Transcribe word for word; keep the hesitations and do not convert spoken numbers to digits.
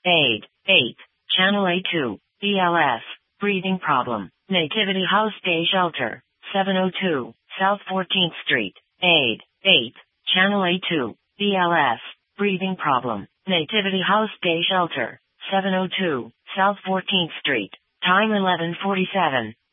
Aid. eight. Channel A two. B L S. Breathing problem. Nativity House Day Shelter. seven oh two. South fourteenth Street. Aid. eight. Channel A two. B L S. Breathing problem. Nativity House Day Shelter. seven oh two. South fourteenth Street. Time eleven forty-seven.